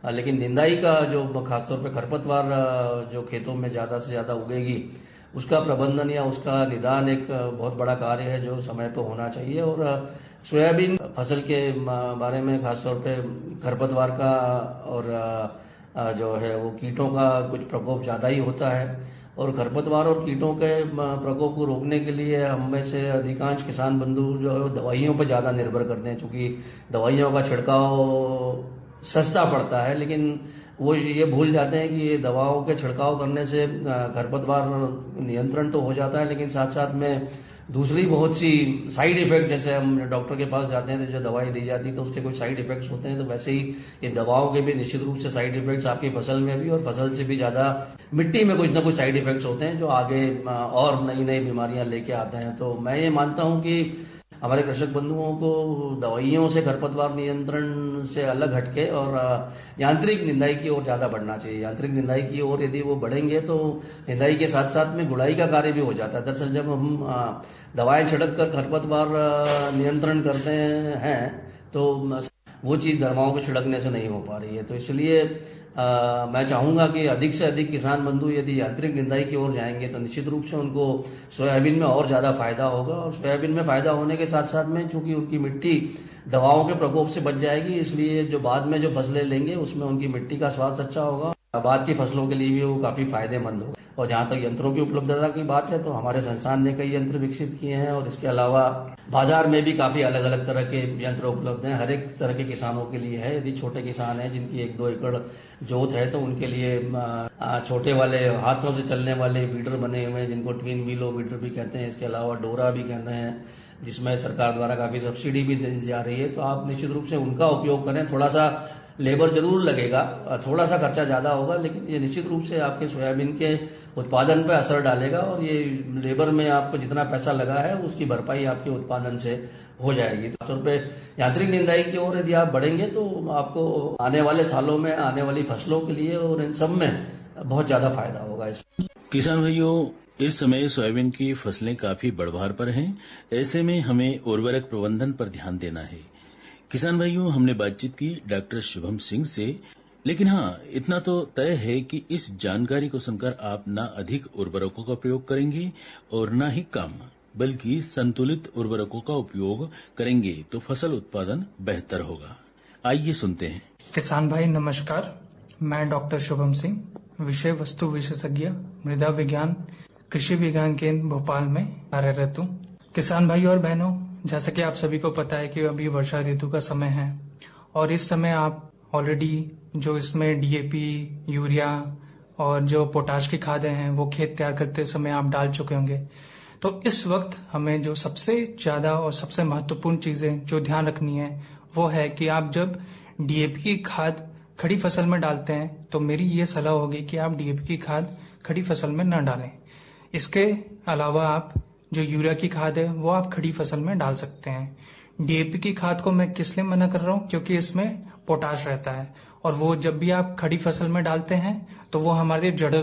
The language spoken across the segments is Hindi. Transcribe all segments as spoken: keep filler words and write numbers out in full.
अ, लेकिन निंदाई का जो खासतौर पे खरपतवार अ, जो खेतों में ज़्यादा से ज़्यादा उगेगी, उसका प्रबंधन या उसका निदान एक अ, बहुत बड़ा कार्य है जो समय पर होना चाहिए। और अ, सोयाबीन फसल के म- बारे में खासतौर पे खरपतवार का और अ, अ, जो है वो कीटों का कुछ प्रकोप ज़्यादा ही होता है। और खरपतवार और कीटों के म, प्रकोप को रोकने के लिए हम में से अधिकांश किसान बंधु जो है वो दवाइयों पर ज़्यादा निर्भर करते हैं, क्योंकि दवाइयों का छिड़काव सस्ता पड़ता है। लेकिन वो ये भूल जाते हैं कि ये दवाओं के छिड़काव करने से अ, खरपतवार नियंत्रण तो हो जाता है, लेकिन साथ साथ में दूसरी बहुत सी साइड इफेक्ट, जैसे हम डॉक्टर के पास जाते हैं तो जो दवाई दी जाती है तो उसके कुछ साइड इफेक्ट्स होते हैं, तो वैसे ही ये दवाओं के भी निश्चित रूप से साइड इफेक्ट्स आपकी फसल में भी और फसल से भी ज्यादा मिट्टी में कुछ ना कुछ साइड इफेक्ट्स होते हैं जो आगे अ, और नई नई बीमारियां लेके आते हैं। तो मैं ये मानता हूं कि हमारे कृषक बंधुओं को दवाइयों से खरपतवार नियंत्रण से अलग हटके और अ, यांत्रिक निंदाई की ओर ज्यादा बढ़ना चाहिए। यांत्रिक निंदाई की ओर यदि वो बढ़ेंगे तो निंदाई के साथ साथ में गुड़ाई का कार्य भी हो जाता है। दरअसल जब हम अ, दवाएं छिड़क कर खरपतवार अ, नियंत्रण करते हैं तो वो चीज दवाओं के छिड़कने से नहीं हो पा रही है। तो इसलिए अ, मैं चाहूंगा कि अधिक से अधिक किसान बंधु यदि यांत्रिक निंदाई की ओर जाएंगे तो निश्चित रूप से उनको सोयाबीन में और ज्यादा फायदा होगा। और सोयाबीन में फायदा होने के साथ साथ में चूंकि उनकी मिट्टी दवाओं के प्रकोप से बच जाएगी, इसलिए जो बाद में जो फसलें लेंगे उसमें उनकी मिट्टी का स्वास्थ्य अच्छा होगा, बाद की फसलों के लिए भी वो काफी फायदेमंद होगा। और जहां तक यंत्रों की उपलब्धता की बात है तो हमारे संस्थान ने कई यंत्र विकसित किए हैं और इसके अलावा बाजार में भी काफी अलग अलग तरह के यंत्र उपलब्ध हैं। हर एक तरह के किसानों के लिए है। यदि छोटे किसान हैं जिनकी एक दो एकड़ जोत है तो उनके लिए अ, छोटे वाले हाथों से चलने वाले वीडर बने हुए हैं जिनको ट्विन व्हीलो वीडर भी कहते हैं। इसके अलावा डोरा भी कहते हैं, जिसमें सरकार द्वारा काफी सब्सिडी भी दी जा रही है। तो आप निश्चित रूप से उनका उपयोग करें। थोड़ा सा लेबर जरूर लगेगा, थोड़ा सा खर्चा ज्यादा होगा, लेकिन ये निश्चित रूप से आपके सोयाबीन के उत्पादन पर असर डालेगा। और ये लेबर में आपको जितना पैसा लगा है उसकी भरपाई आपके उत्पादन से हो जाएगी। तो तौर पे यांत्रिक निंदाई की ओर यदि आप बढ़ेंगे तो आपको आने वाले सालों में आने वाली फसलों के लिए और इन सब में बहुत ज्यादा फायदा होगा। इस किसान भाइयों, इस समय सोयाबीन की फसलें काफी बढ़वार पर हैं। ऐसे में हमें उर्वरक प्रबंधन पर ध्यान देना है। किसान भाइयों, हमने बातचीत की डॉक्टर शुभम सिंह से, लेकिन हाँ, इतना तो तय है कि इस जानकारी को सुनकर आप न अधिक उर्वरकों का प्रयोग करेंगे और न ही कम, बल्कि संतुलित उर्वरकों का उपयोग करेंगे तो फसल उत्पादन बेहतर होगा। आइए सुनते हैं। किसान भाई नमस्कार, मैं डॉक्टर शुभम सिंह, विषय वस्तु विशेषज्ञ, मृदा विज्ञान, कृषि विज्ञान केंद्र भोपाल में कार्यरत हूँ। किसान भाई और बहनों, जैसा कि आप सभी को पता है कि अभी वर्षा ऋतु का समय है और इस समय आप ऑलरेडी जो इसमें डीएपी, यूरिया और जो पोटाश की खादें हैं वो खेत तैयार करते समय आप डाल चुके होंगे। तो इस वक्त हमें जो सबसे ज्यादा और सबसे महत्वपूर्ण चीजें जो ध्यान रखनी है वो है कि आप जब डीएपी की खाद खड़ी फसल में डालते हैं तो मेरी ये सलाह होगी कि आप डीएपी की खाद खड़ी फसल में न डालें। इसके अलावा आप जो यूरिया की खाद है वो आप खड़ी फसल में डाल सकते हैं। डीएपी की खाद को मैं किस लिए मना कर रहा हूँ, क्योंकि इसमें पोटाश रहता है और वो जब भी आप खड़ी फसल में डालते हैं तो वो हमारे जड़ों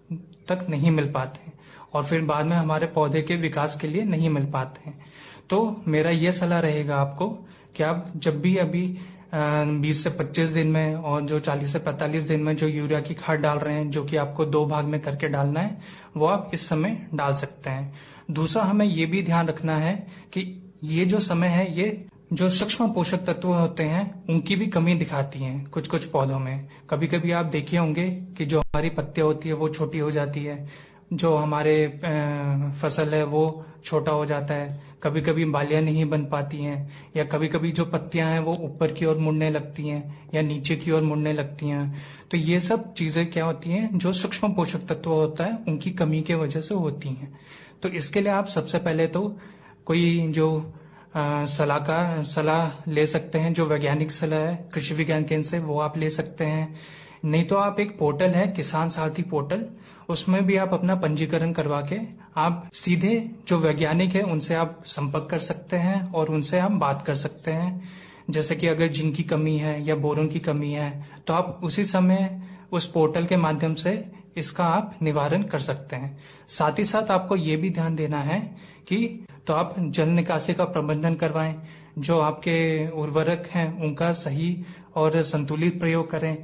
तक नहीं मिल पाते और फिर बाद में हमारे पौधे के विकास के लिए नहीं मिल पाते हैं। तो मेरा ये सलाह रहेगा आपको कि आप जब भी अभी बीस से पच्चीस दिन में और जो चालीस से पैंतालीस दिन में जो यूरिया की खाद डाल रहे हैं, जो कि आपको दो भाग में करके डालना है, वो आप इस समय डाल सकते हैं। दूसरा, हमें ये भी ध्यान रखना है कि ये जो समय है ये जो सूक्ष्म पोषक तत्व होते हैं उनकी भी कमी दिखाती हैं कुछ कुछ पौधों में। कभी कभी आप देखे होंगे कि जो हमारी पत्तियां होती है वो छोटी हो जाती है, जो हमारे फसल है वो छोटा हो जाता है, कभी कभी बालियां नहीं बन पाती हैं, या कभी कभी जो पत्तियां हैं वो ऊपर की ओर मुड़ने लगती हैं या नीचे की ओर मुड़ने लगती हैं। तो ये सब चीजें क्या होती हैं, जो सूक्ष्म पोषक तत्व होता है उनकी कमी के वजह से होती हैं। तो इसके लिए आप सबसे पहले तो कोई जो सलाह का सलाह ले सकते हैं, जो वैज्ञानिक सलाह है कृषि विज्ञान केंद्र से, वो आप ले सकते हैं। नहीं तो आप एक पोर्टल है किसान साथी पोर्टल, उसमें भी आप अपना पंजीकरण करवा के आप सीधे जो वैज्ञानिक है उनसे आप संपर्क कर सकते हैं और उनसे आप बात कर सकते हैं। जैसे कि अगर जिंक की कमी है या बोरोन की कमी है तो आप उसी समय उस पोर्टल के माध्यम से इसका आप निवारण कर सकते हैं। साथ ही साथ आपको ये भी ध्यान देना है कि तो आप जल निकासी का प्रबंधन करवाएं, जो आपके उर्वरक हैं उनका सही और संतुलित प्रयोग करें।